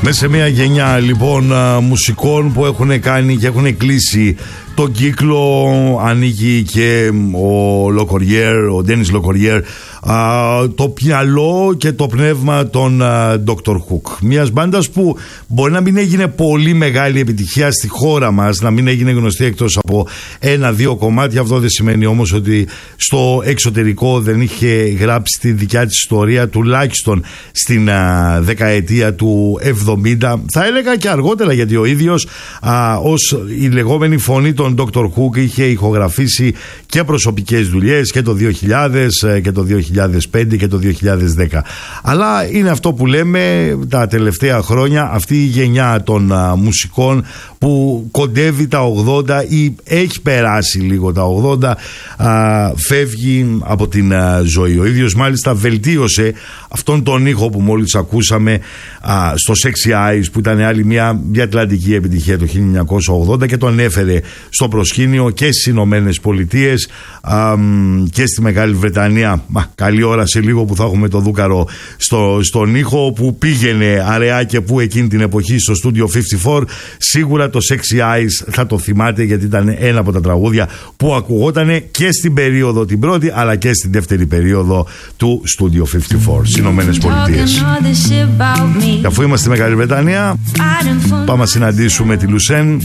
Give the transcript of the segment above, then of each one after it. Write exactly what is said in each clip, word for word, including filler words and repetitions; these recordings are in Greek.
Μέσα σε μια γενιά λοιπόν μουσικών που έχουν κάνει και έχουν κλείσει τον κύκλο, ανοίγει και ο Λοκοριέρ, ο Ντένις Λοκοριέρ, το μυαλό και το πνεύμα των Doctor Hook. Μιας μπάντας που μπορεί να μην έγινε πολύ μεγάλη επιτυχία στη χώρα μας, να μην έγινε γνωστή εκτός από ένα-δύο κομμάτια. Αυτό δεν σημαίνει όμως ότι στο εξωτερικό δεν είχε γράψει τη δικιά της ιστορία, τουλάχιστον στην α, δεκαετία του εβδομήντα. Θα έλεγα και αργότερα, γιατί ο ίδιος α, ως η λεγόμενη φωνή των Doctor Hook είχε ηχογραφήσει και προσωπικές δουλειές και το δύο χιλιάδες και το δύο χιλιάδες πέντε και το δύο χιλιάδες δέκα. Αλλά είναι αυτό που λέμε τα τελευταία χρόνια, αυτή η γενιά των α, μουσικών που κοντεύει τα ογδόντα ή έχει περάσει λίγο τα ογδόντα, α, φεύγει από την α, ζωή. Ο ίδιος μάλιστα βελτίωσε αυτόν τον ήχο που μόλις ακούσαμε α, στο Sexy Eyes, που ήταν άλλη μια διατλαντική επιτυχία το χίλια εννιακόσια ογδόντα και τον έφερε στο προσκήνιο και στις Ηνωμένες Πολιτείες α, και στη Μεγάλη Βρετανία. Μα, καλή ώρα σε λίγο που θα έχουμε το δούκαρο στο, στον ήχο, που πήγαινε αραιά και που εκείνη την εποχή στο Studio πενήντα τέσσερα. Σίγουρα το Sexy Eyes θα το θυμάται, γιατί ήταν ένα από τα τραγούδια που ακουγόταν και στην περίοδο την πρώτη αλλά και στην δεύτερη περίοδο του Studio πενήντα τέσσερα στις Ηνωμένες Πολιτείες. Και αφού είμαστε στη Μεγάλη Βρετανία, πάμε να συναντήσουμε τη Λουσέν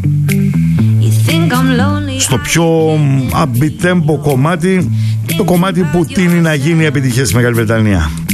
στο πιο αμπιτέμπο κομμάτι, το κομμάτι που τείνει να γίνει επιτυχία στη Μεγάλη Βρετανία.